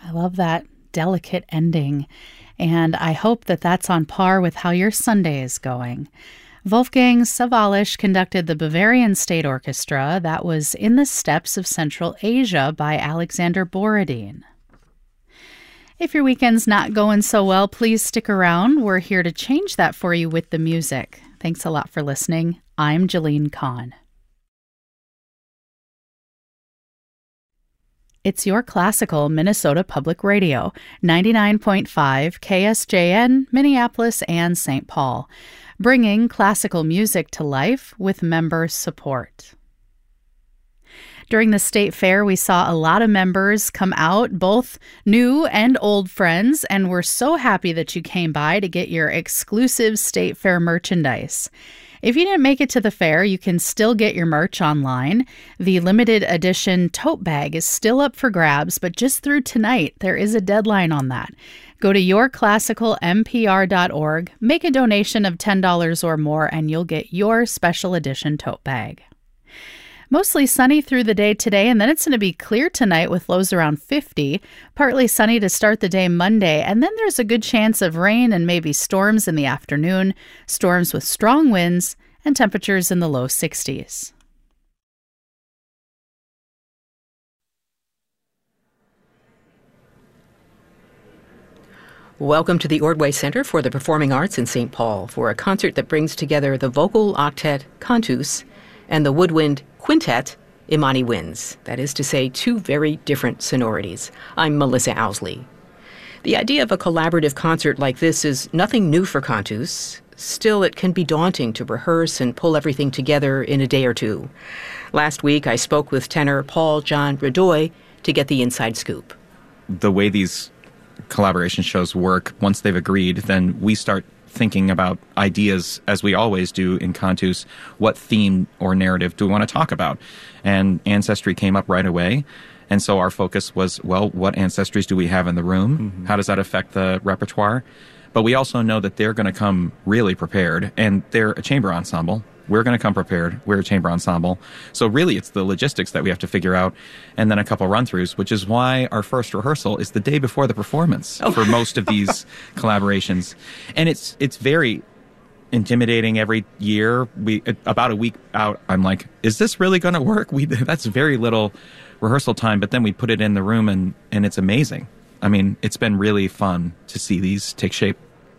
I love that delicate ending, and I hope that that's on par with how your Sunday is going. Wolfgang Sawallisch conducted the Bavarian State Orchestra that was In the Steppes of Central Asia by Alexander Borodin. If your weekend's not going so well, please stick around. We're here to change that for you with the music. Thanks a lot for listening. I'm Jalene Kahn. It's your classical Minnesota Public Radio, 99.5 KSJN, Minneapolis and St. Paul, bringing classical music to life with member support. During the state fair, we saw a lot of members come out, both new and old friends, and we're so happy that you came by to get your exclusive state fair merchandise. If you didn't make it to the fair, you can still get your merch online. The limited edition tote bag is still up for grabs, but just through tonight, there is a deadline on that. Go to yourclassicalmpr.org, make a donation of $10 or more, and you'll get your special edition tote bag. Mostly sunny through the day today, and then it's going to be clear tonight with lows around 50. Partly sunny to start the day Monday, and then there's a good chance of rain and maybe storms in the afternoon, storms with strong winds, and temperatures in the low 60s. Welcome to the Ordway Center for the Performing Arts in St. Paul for a concert that brings together the vocal octet Cantus and the woodwind quintet Imani Winds. That is to say, two very different sonorities. I'm Melissa Owsley. The idea of a collaborative concert like this is nothing new for Cantus. Still, it can be daunting to rehearse and pull everything together in a day or two. Last week, I spoke with tenor Paul John Radoy to get the inside scoop. The way these collaboration shows work, once they've agreed, then we start thinking about ideas, as we always do in Cantus. What theme or narrative do we want to talk about? And ancestry came up right away. And so our focus was, well, what ancestries do we have in the room? Mm-hmm. How does that affect the repertoire? But we also know that they're going to come really prepared, and they're a chamber ensemble. We're going to come prepared. We're a chamber ensemble. So really, it's the logistics that we have to figure out, and then a couple run-throughs, which is why our first rehearsal is the day before the performance for most of these collaborations. And it's very intimidating every year. About a week out, I'm like, is this really going to work? That's very little rehearsal time, but then we put it in the room, and it's amazing. I mean, it's been really fun to see these take shape.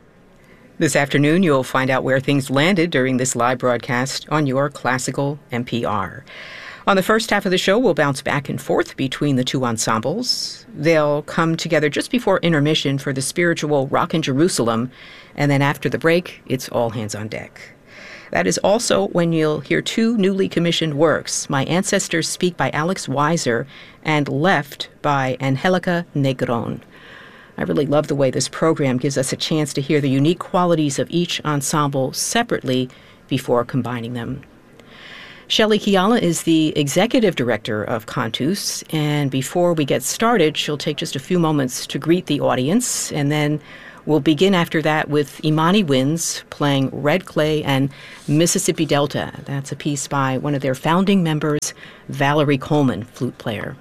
This afternoon, you'll find out where things landed during this live broadcast on your classical NPR. On the first half of the show, we'll bounce back and forth between the two ensembles. They'll come together just before intermission for the spiritual Rockin' Jerusalem, and then after the break, it's all hands on deck. That is also when you'll hear two newly commissioned works, My Ancestors Speak by Alex Weiser and Left by Angelica Negron. I really love the way this program gives us a chance to hear the unique qualities of each ensemble separately before combining them. Shelley Kiala is the executive director of Cantus, and before we get started, she'll take just a few moments to greet the audience, and then we'll begin after that with Imani Winds playing Red Clay and Mississippi Delta. That's a piece by one of their founding members, Valerie Coleman, flute player.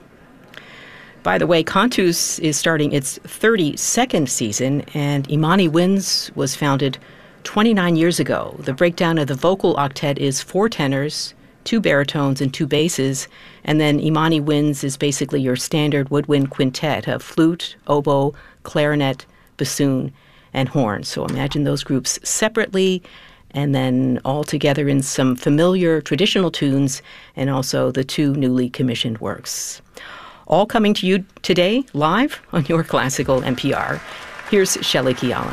By the way, Cantus is starting its 32nd season, and Imani Winds was founded 29 years ago. The breakdown of the vocal octet is 4 tenors, 2 baritones, and 2 basses, and then Imani Winds is basically your standard woodwind quintet of flute, oboe, clarinet, bassoon, and horn. So imagine those groups separately and then all together in some familiar traditional tunes, and also the 2 newly commissioned works. All coming to you today, live on your classical NPR. Here's Shelley Kiala.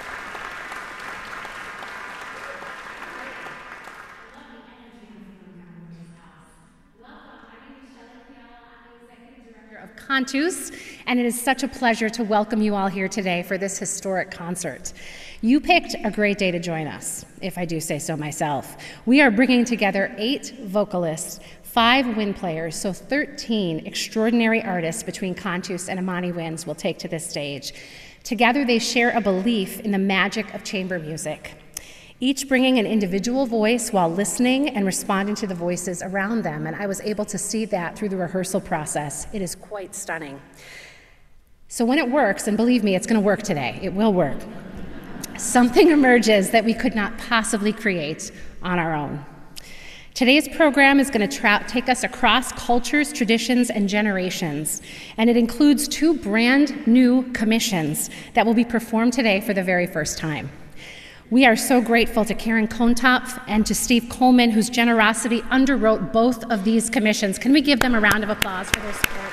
Cantus, and it is such a pleasure to welcome you all here today for this historic concert. You picked a great day to join us, if I do say so myself. We are bringing together 8 vocalists, 5 wind players, so 13 extraordinary artists between Cantus and Imani Winds will take to this stage. Together they share a belief in the magic of chamber music, each bringing an individual voice while listening and responding to the voices around them, and I was able to see that through the rehearsal process. It is quite stunning. So when it works, and believe me, it's going to work today, it will work, something emerges that we could not possibly create on our own. Today's program is going to take us across cultures, traditions, and generations, and it includes 2 brand new commissions that will be performed today for the very first time. We are so grateful to Karen Kontopf and to Steve Coleman, whose generosity underwrote both of these commissions. Can we give them a round of applause for their support?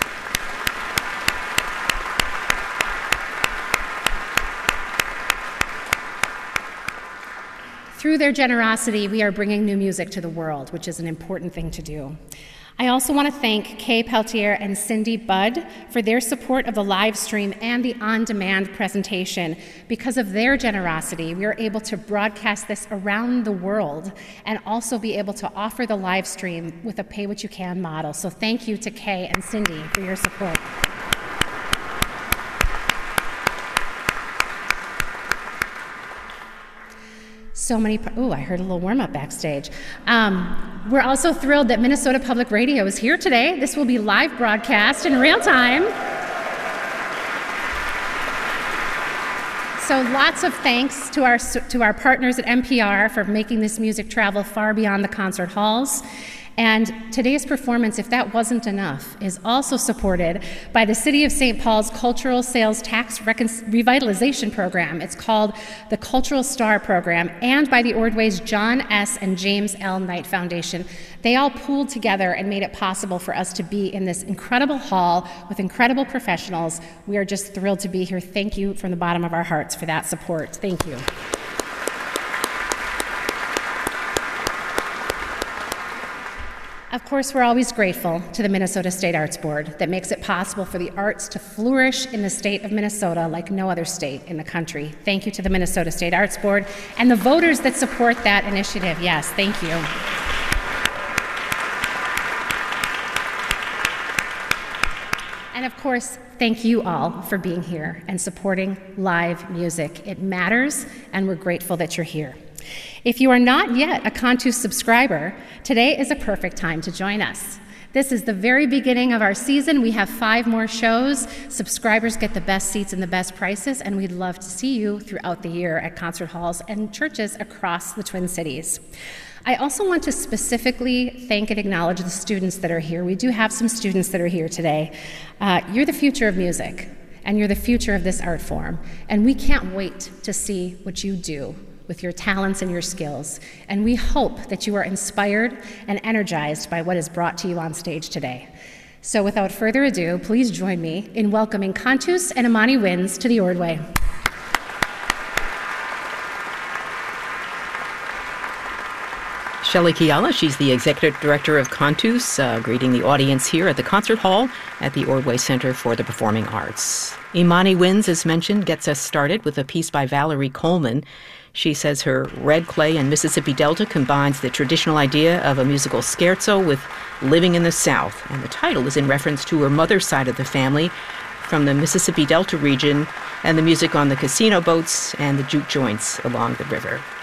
Through their generosity, we are bringing new music to the world, which is an important thing to do. I also want to thank Kay Peltier and Cindy Budd for their support of the live stream and the on-demand presentation. Because of their generosity, we are able to broadcast this around the world and also be able to offer the live stream with a pay-what-you-can model. So thank you to Kay and Cindy for your support. So many, I heard a little warm-up backstage. We're also thrilled that Minnesota Public Radio is here today. This will be live broadcast in real time. So lots of thanks to our partners at NPR for making this music travel far beyond the concert halls. And today's performance, if that wasn't enough, is also supported by the City of St. Paul's Cultural Sales Tax Revitalization Program. It's called the Cultural Star Program, and by the Ordway's John S. and James L. Knight Foundation. They all pooled together and made it possible for us to be in this incredible hall with incredible professionals. We are just thrilled to be here. Thank you from the bottom of our hearts for that support. Thank you. Of course, we're always grateful to the Minnesota State Arts Board that makes it possible for the arts to flourish in the state of Minnesota like no other state in the country. Thank you to the Minnesota State Arts Board and the voters that support that initiative. Yes, thank you. And of course, thank you all for being here and supporting live music. It matters, and we're grateful that you're here. If you are not yet a Contus subscriber, today is a perfect time to join us. This is the very beginning of our season. We have 5 more shows. Subscribers get the best seats and the best prices, and we'd love to see you throughout the year at concert halls and churches across the Twin Cities. I also want to specifically thank and acknowledge the students that are here. We do have some students that are here today. You're the future of music, and you're the future of this art form, and we can't wait to see what you do with your talents and your skills. And we hope that you are inspired and energized by what is brought to you on stage today. So without further ado, please join me in welcoming Contus and Imani Winds to the Ordway. Shelley Kiala, she's the Executive Director of Contus, greeting the audience here at the Concert Hall at the Ordway Center for the Performing Arts. Imani Winds, as mentioned, gets us started with a piece by Valerie Coleman. She says her Red Clay and Mississippi Delta combines the traditional idea of a musical scherzo with living in the South, and the title is in reference to her mother's side of the family from the Mississippi Delta region and the music on the casino boats and the juke joints along the river.